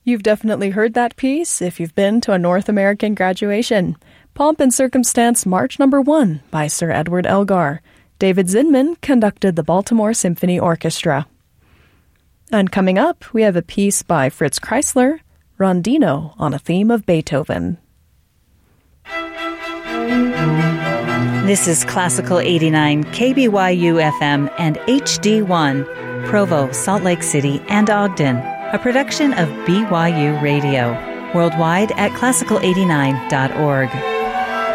You've definitely heard that piece if you've been to a North American graduation. Pomp and Circumstance March No. 1 by Sir Edward Elgar. David Zinman conducted the Baltimore Symphony Orchestra. And coming up, we have a piece by Fritz Kreisler, Rondino on a theme of Beethoven. This is Classical 89, KBYU FM and HD1, Provo, Salt Lake City, and Ogden, a production of BYU Radio, worldwide at classical89.org.